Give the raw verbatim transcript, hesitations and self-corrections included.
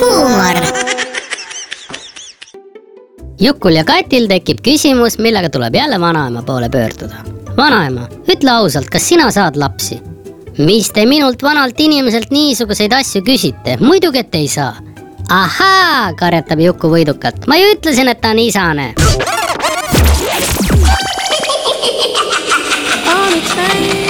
huumor. Jukul ja Katil tekib küsimus, millega tuleb jälle vanaema poole pöörduda. Vanaema, ütle ausalt, kas sina saad lapsi? Mis te minult vanalt inimeselt niisuguseid asju küsite? Muidugi, et ei saa. Ahaa, karjatab Juku võidukalt. Ma ju ütlesin, et ta on isane. Koomiksaid.